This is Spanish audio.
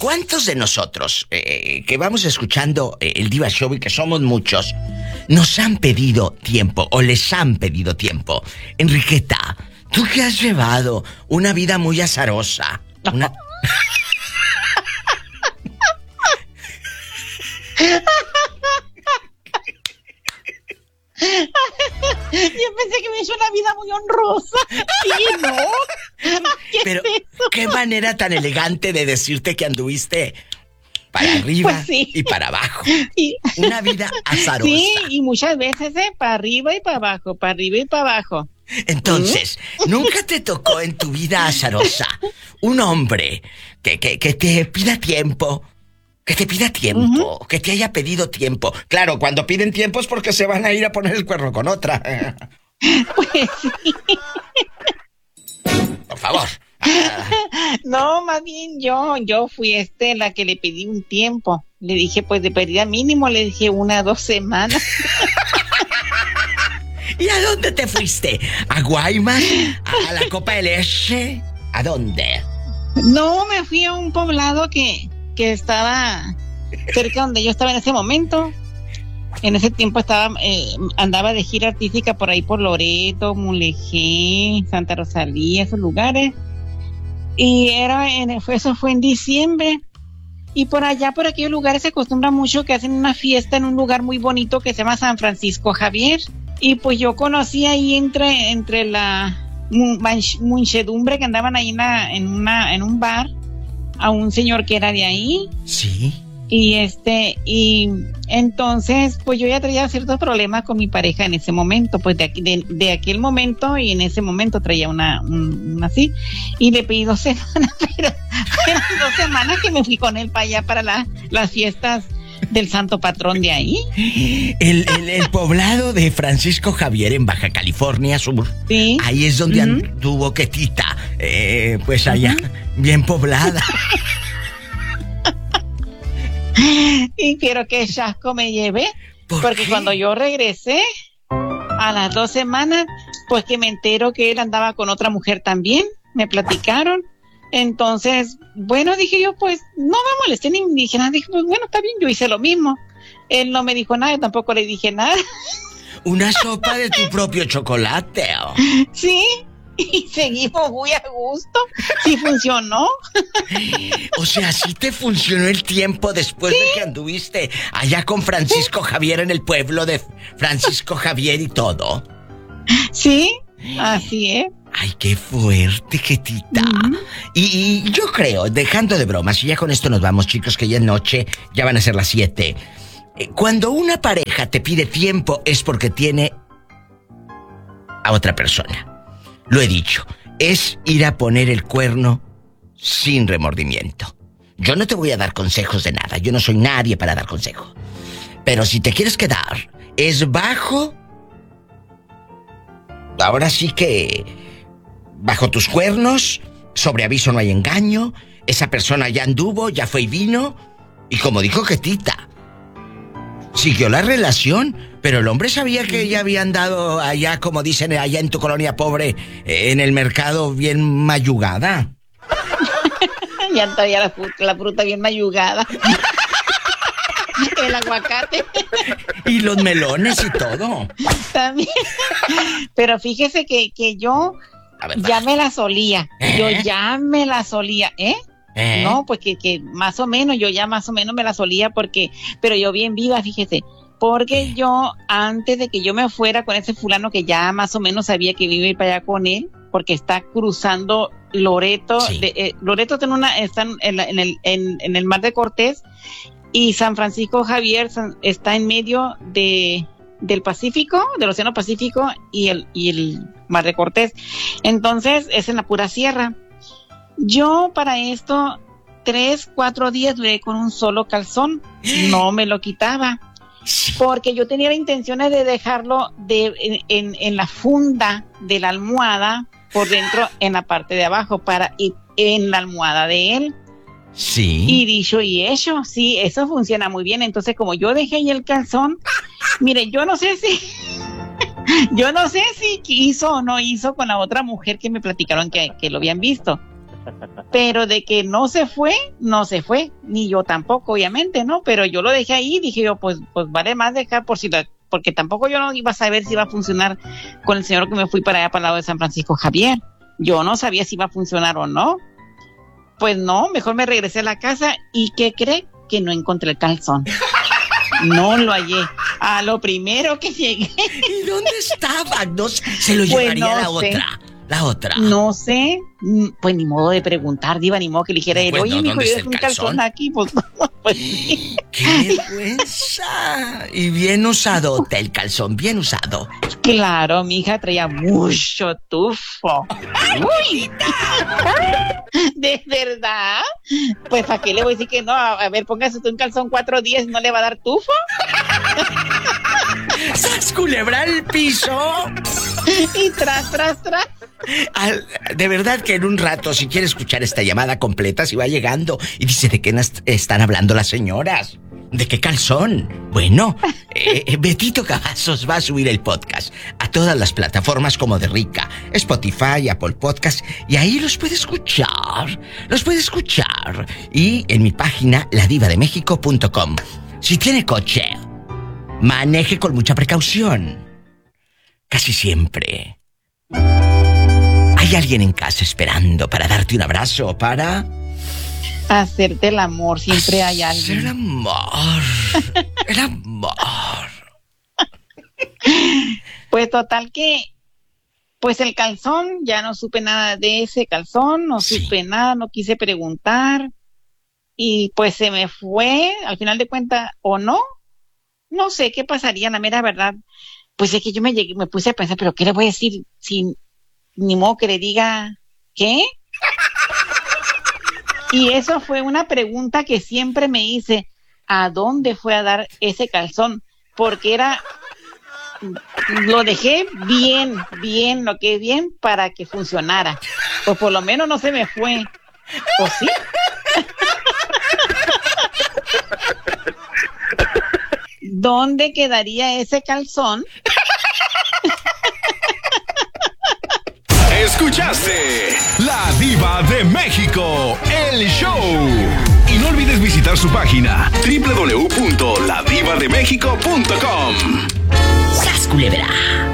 ¿cuántos de nosotros que vamos escuchando el Diva Show y que somos muchos, nos han pedido tiempo o les han pedido tiempo? Enriqueta, tú que has llevado una vida muy azarosa, una... Yo pensé que me hizo una vida muy honrosa. Sí, ¿no? Pero, qué manera tan elegante de decirte que anduviste para arriba pues sí. y para abajo. Una vida azarosa. Sí, y muchas veces, para arriba y para abajo, para arriba y para abajo. Entonces, ¿nunca te tocó en tu vida azarosa un hombre que te pida tiempo? Que te pida tiempo, que te haya pedido tiempo. Claro, cuando piden tiempo es porque se van a ir a poner el cuerno con otra. Pues sí. Por favor. No, más bien yo fui la que le pedí un tiempo. Le dije, pues de pérdida mínimo, le dije 1 o 2 semanas. ¿Y a dónde te fuiste? ¿A Guaymas? ¿A la Copa del Este? ¿A dónde? No, me fui a un poblado que estaba cerca donde yo estaba en ese momento. En ese tiempo andaba de gira artística por ahí por Loreto, Mulegé, Santa Rosalía, esos lugares. Y eso fue en diciembre. Y por allá, por aquellos lugares se acostumbra mucho que hacen una fiesta en un lugar muy bonito que se llama San Francisco Javier. Y pues yo conocí ahí entre la muchedumbre que andaban ahí en un bar a un señor que era de ahí. Sí. Y entonces, pues yo ya traía ciertos problemas con mi pareja en ese momento, pues de aquel momento, y en ese momento traía una así, y le pedí 2 semanas, pero fueron 2 semanas que me fui con él para allá, para las fiestas del santo patrón de ahí. El poblado de Francisco Javier en Baja California Sur. Sí. Ahí es donde anduvo Ketita, pues allá, bien poblada. Y quiero que chasco me lleve, porque cuando yo regresé a las 2 semanas, pues que me entero que él andaba con otra mujer también, me platicaron. Entonces, bueno, dije yo, pues no me molesté ni me dije nada. Dije, pues bueno, está bien, yo hice lo mismo. Él no me dijo nada, yo tampoco le dije nada. Una sopa de tu propio chocolate. Oh. Sí, y seguimos muy a gusto. Sí funcionó. O sea, sí te funcionó el tiempo después de que anduviste allá con Francisco Javier en el pueblo de Francisco Javier y todo. Sí, así es. Ay, qué fuerte, Ketita. Y yo creo, dejando de bromas, y ya con esto nos vamos, chicos, que ya es noche, ya van a ser las 7. Cuando una pareja te pide tiempo es porque tiene a otra persona. Lo he dicho, es ir a poner el cuerno sin remordimiento. Yo no te voy a dar consejos de nada, yo no soy nadie para dar consejo. Pero si te quieres quedar, es bajo... Ahora sí que... bajo tus cuernos, sobre aviso no hay engaño, esa persona ya anduvo, ya fue y vino, y como dijo Ketita, siguió la relación, pero el hombre sabía que ella había andado allá, como dicen allá en tu colonia pobre, en el mercado bien mayugada. Ya traía la fruta bien mayugada. El aguacate. Y los melones y todo. También. Pero fíjese que yo... ya me la solía. Yo ya me la solía, No, pues que más o menos, yo ya más o menos me la solía pero yo bien viva, fíjese, porque yo, antes de que yo me fuera con ese fulano que ya más o menos sabía que iba a ir para allá con él, porque está cruzando Loreto, Loreto está en el Mar de Cortés, y San Francisco Javier está en medio del Pacífico, del Océano Pacífico y el Mar de Cortés. Entonces es en la pura sierra. Yo para esto 3-4 días duré con un solo calzón, no me lo quitaba, porque yo tenía la intención de dejarlo en la funda de la almohada por dentro, en la parte de abajo, para ir en la almohada de él. Sí. Y dicho y hecho, sí, eso funciona muy bien. Entonces, como yo dejé ahí el calzón, mire, yo no sé si hizo o no hizo con la otra mujer que me platicaron que lo habían visto. Pero de que no se fue, ni yo tampoco, obviamente, ¿no? Pero yo lo dejé ahí, dije yo, pues vale más dejar porque tampoco yo no iba a saber si iba a funcionar con el señor que me fui para allá, para el lado de San Francisco Javier. Yo no sabía si iba a funcionar o no. Pues no, mejor me regresé a la casa y ¿qué cree? Que no encontré el calzón. No lo hallé. A lo primero que llegué. ¿Y dónde estaba? No, se lo llevaría pues no la otra. No sé. Pues ni modo de preguntar, diva, ni modo que le dijera él. Oye, mijo, yo dejé un calzón aquí. Pues sí. ¡Qué vergüenza! Y bien usadote el calzón, bien usado. Claro, mi hija traía mucho tufo. ¡Uy! ¿De verdad? Pues ¿a qué le voy a decir que no? A ver, póngase usted un calzón 4 días y no le va a dar tufo. ¡Sas, culebra al piso! Y tras. De verdad que en un rato, si quiere escuchar esta llamada completa, si va llegando y dice de qué están hablando las señoras. ¿De qué calzón? Bueno, Betito Cavazos va a subir el podcast a todas las plataformas como de Rica, Spotify, Apple Podcast, y ahí los puede escuchar. Y en mi página, ladivademexico.com. Si tiene coche, maneje con mucha precaución. Casi siempre hay alguien en casa esperando para darte un abrazo o para hacerte el amor. Siempre hay alguien. El amor. Pues total que, pues el calzón, ya no supe nada de ese calzón, supe nada, no quise preguntar. Y pues se me fue, al final de cuentas, o no sé qué pasaría, la mera verdad. Pues es que yo me puse a pensar, pero ¿qué le voy a decir si ni modo que le diga qué? Y eso fue una pregunta que siempre me hice, ¿a dónde fue a dar ese calzón? Porque lo dejé bien, lo que bien para que funcionara. Pues por lo menos no se me fue. ¿O sí? ¿Dónde quedaría ese calzón? Escuchaste La Diva de México, el show. Y no olvides visitar su página www.ladivademexico.com. ¡Sas, culebra!